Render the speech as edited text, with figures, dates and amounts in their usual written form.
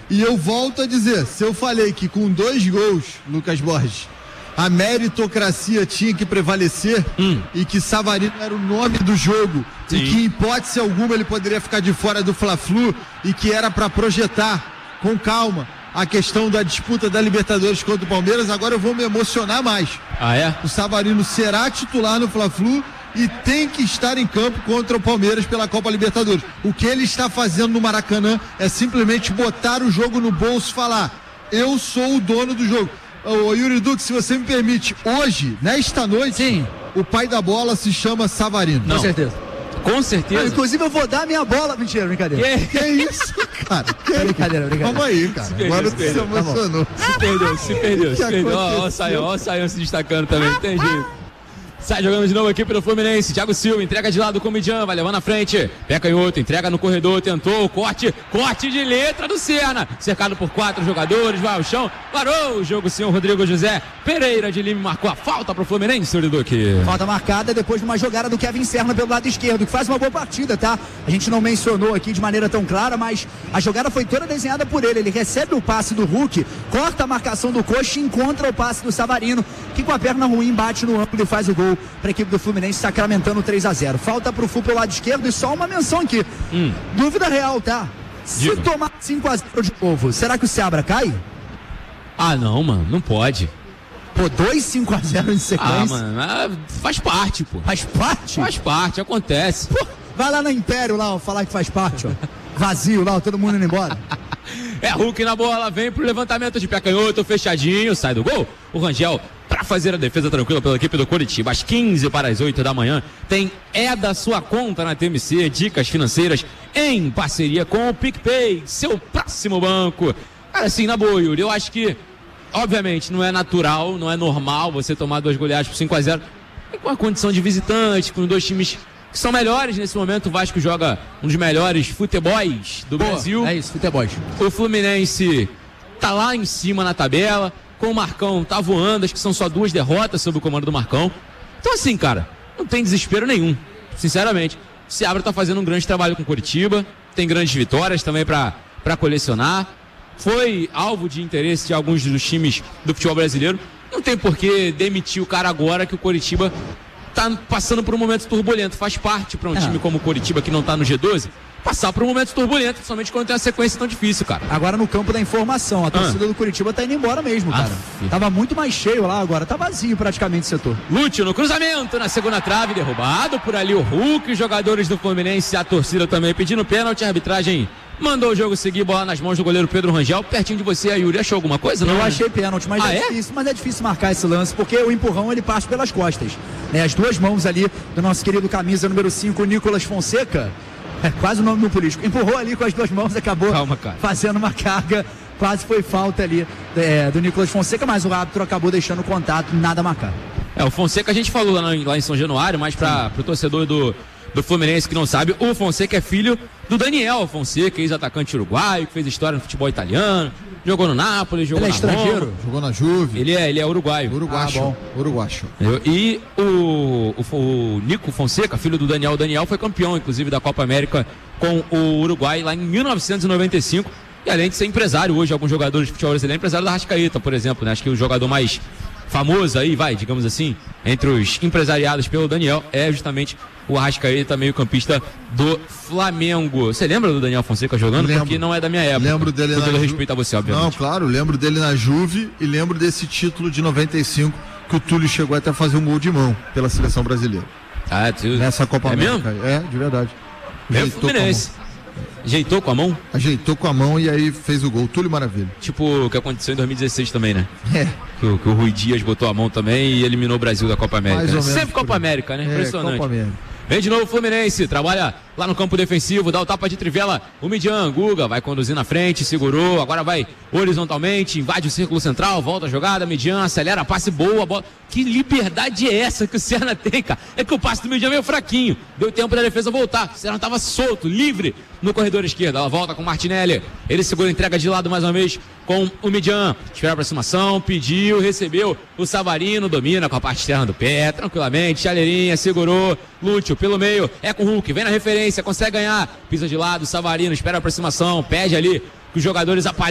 E eu volto a dizer, se eu falei que com 2 gols, Lucas Borges, a meritocracia tinha que prevalecer e que Savarino era o nome do jogo, sim, e que em hipótese alguma ele poderia ficar de fora do Fla-Flu e que era para projetar com calma a questão da disputa da Libertadores contra o Palmeiras, agora eu vou me emocionar mais. Ah, é? O Savarino será titular no Fla-Flu e tem que estar em campo contra o Palmeiras pela Copa Libertadores. O que ele está fazendo no Maracanã é simplesmente botar o jogo no bolso e falar: eu sou o dono do jogo. Ô Yuri Duque, se você me permite, hoje, nesta noite, sim, o pai da bola se chama Savarino. Não. Com certeza. Com certeza. Inclusive eu vou dar minha bola. Mentira, brincadeira. Que isso, cara? Brincadeira. Calma aí, cara. Agora você se emocionou. Se perdeu. Ó o Saião se destacando também, não tem jeito. Sai jogando de novo aqui pelo Fluminense. Thiago Silva entrega de lado com o Midian, vai levando na frente. Pé canhoto, entrega no corredor, tentou, corte de letra do Serna. Cercado por 4 jogadores, vai ao chão, parou o jogo, o senhor Rodrigo José Pereira de Lima marcou a falta pro Fluminense, Yuri Duque. Falta marcada depois de uma jogada do Kevin Serna pelo lado esquerdo, que faz uma boa partida, tá? A gente não mencionou aqui de maneira tão clara, mas a jogada foi toda desenhada por ele. Ele recebe o passe do Hulk, corta a marcação do Coxa e encontra o passe do Savarino, que com a perna ruim bate no ângulo e faz o gol para a equipe do Fluminense, sacramentando 3-0. Falta pro Flu pelo lado esquerdo e só uma menção aqui. Dúvida real, tá? Se tomar 5-0 de novo, será que o Seabra cai? Ah, não, mano, não pode. Pô, 2 5-0 em sequência. Mano, faz parte, pô. Faz parte? Faz parte, acontece. Pô, vai lá na Império lá, ó, falar que faz parte, ó. Vazio lá, ó, todo mundo indo embora. É Hulk na bola, vem pro levantamento de pé canhoto, fechadinho, sai do gol. O Rangel, para fazer a defesa tranquila pela equipe do Coritiba, às 15 para as 8 da manhã, tem da sua conta na TMC, dicas financeiras em parceria com o PicPay, seu próximo banco. Cara, assim, na boa, Yuri, eu acho que, obviamente, não é natural, não é normal você tomar 2 goleadas por 5-0, com a condição de visitante, com 2 times que são melhores nesse momento. O Vasco joga um dos melhores futebols do Brasil. É isso, futebols. O Fluminense tá lá em cima na tabela, com o Marcão tá voando, acho que são só 2 derrotas sob o comando do Marcão. Então assim, cara, não tem desespero nenhum, sinceramente. O Seabra tá fazendo um grande trabalho com o Coritiba, tem grandes vitórias também pra colecionar, foi alvo de interesse de alguns dos times do futebol brasileiro. Não tem por que demitir o cara agora que o Coritiba tá passando por um momento turbulento. Faz parte para um time como o Coritiba, que não tá no G12, passar por um momento turbulento, principalmente quando tem uma sequência tão difícil, cara. Agora no campo da informação, a torcida do Coritiba tá indo embora mesmo, cara. Tava muito mais cheio lá, agora tá vazio praticamente o setor. Lúcio no cruzamento, na segunda trave, derrubado por ali o Hulk, os jogadores do Fluminense, a torcida também pedindo pênalti, a arbitragem mandou o jogo seguir, bola nas mãos do goleiro Pedro Rangel. Pertinho de você, a Yuri, achou alguma coisa? Não? Eu achei pênalti, mas é difícil marcar esse lance, porque o empurrão ele passa pelas costas, né? As 2 mãos ali do nosso querido camisa número 5, Nicolas Fonseca, quase o nome do político, empurrou ali com as 2 mãos, acabou fazendo uma carga, quase foi falta ali do Nicolas Fonseca, mas o árbitro acabou deixando o contato, nada marcado. O Fonseca a gente falou lá em São Januário, mas para o torcedor do Fluminense que não sabe, o Fonseca é filho do Daniel Fonseca, ex-atacante uruguaio, que fez história no futebol italiano, jogou no Napoli, jogou na estrangeiro, Roma, jogou na Juve. Ele é uruguaio. Uruguacho. E o Nico Fonseca, filho do Daniel, foi campeão, inclusive, da Copa América com o Uruguai lá em 1995. E além de ser empresário hoje, alguns jogadores de futebol brasileiro, empresário da Arrascaeta, por exemplo, né? Acho que o jogador mais famoso aí, digamos assim, entre os empresariados pelo Daniel, é justamente o Arrascaeta, meio-campista do Flamengo. Você lembra do Daniel Fonseca jogando? Lembro. Porque não é da minha época. Lembro dele com todo respeito a você, obviamente. Não, claro, lembro dele na Juve e lembro desse título de 95 que o Túlio chegou até a fazer um gol de mão pela seleção brasileira. Nessa Copa América. Mesmo? É, de verdade. Ajeitou com a mão? Ajeitou com a mão e aí fez o gol. Túlio Maravilha. Tipo o que aconteceu em 2016 também, né? Que o Rui Dias botou a mão também e eliminou o Brasil da Copa América. Né? Sempre Copa América, né? Impressionante. Copa América. Vem de novo o Fluminense, trabalha lá no campo defensivo, dá o tapa de trivela, o Midian, Guga, vai conduzir na frente, segurou, agora vai horizontalmente, invade o círculo central, volta a jogada, Midian, acelera, passe boa, bola. Que liberdade é essa que o Serna tem, cara? É que o passe do Midian veio fraquinho, deu tempo da defesa voltar, o Serna estava solto, livre no corredor esquerdo, ela volta com o Martinelli, ele segura, entrega de lado mais uma vez com o Midian, espera a aproximação, pediu, recebeu, o Savarino domina com a parte externa do pé, tranquilamente, chaleirinha, segurou, Lúcio pelo meio, é com o Hulk, vem na referência, consegue ganhar, pisa de lado, Savarino, espera a aproximação, pede ali que os jogadores apareçam.